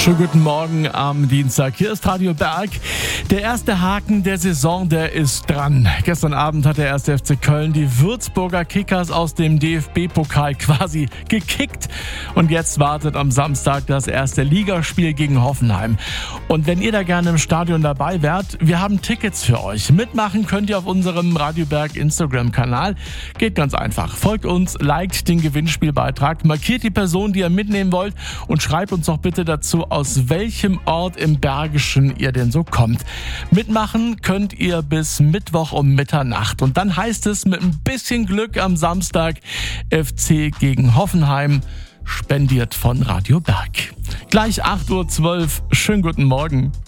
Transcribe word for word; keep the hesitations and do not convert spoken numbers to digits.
Schönen guten Morgen am Dienstag. Hier ist Radio Berg. Der erste Haken der Saison, der ist dran. Gestern Abend hat der erste F C Köln die Würzburger Kickers aus dem D F B-Pokal quasi gekickt. Und jetzt wartet am Samstag das erste Ligaspiel gegen Hoffenheim. Und wenn ihr da gerne im Stadion dabei wärt, wir haben Tickets für euch. Mitmachen könnt ihr auf unserem Radio Berg Instagram-Kanal. Geht ganz einfach. Folgt uns, liked den Gewinnspielbeitrag, markiert die Person, die ihr mitnehmen wollt und schreibt uns doch bitte dazu, aus welchem Ort im Bergischen ihr denn so kommt. Mitmachen könnt ihr bis Mittwoch um Mitternacht. Und dann heißt es mit ein bisschen Glück am Samstag F C gegen Hoffenheim, spendiert von Radio Berg. Gleich acht Uhr zwölf. Schönen guten Morgen.